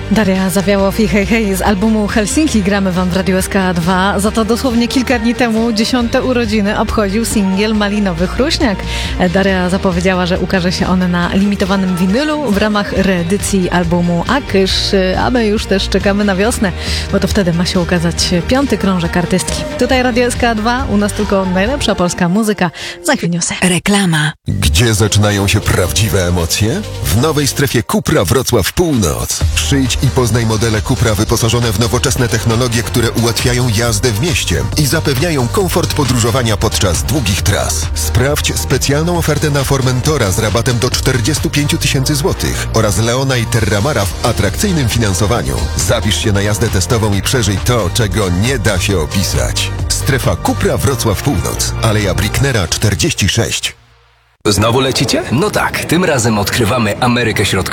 Daria Zawiałow i Hej Hej z albumu Helsinki gramy wam w Radio SK2. Za to dosłownie kilka dni temu 10. urodziny obchodził singiel Malinowy Chruśniak. Daria zapowiedziała, że ukaże się on na limitowanym winylu w ramach reedycji albumu Akysz, a my już też czekamy na wiosnę, bo to wtedy ma się ukazać 5. krążek artystki. Tutaj Radio SK2, u nas tylko najlepsza polska muzyka. Za chwilę newsy. Reklama. Gdzie zaczynają się prawdziwe emocje? W nowej strefie Cupra Wrocław Północ. Przyjdź i poznaj modele Cupra wyposażone w nowoczesne technologie, które ułatwiają jazdę w mieście i zapewniają komfort podróżowania podczas długich tras. Sprawdź specjalną ofertę na Formentora z rabatem do 45 000 złotych oraz Leona i Terramara w atrakcyjnym finansowaniu. Zapisz się na jazdę testową i przeżyj to, czego nie da się opisać. Strefa Cupra Wrocław Północ. Aleja Bricknera 46. Znowu lecicie? No tak, tym razem odkrywamy Amerykę Środkową.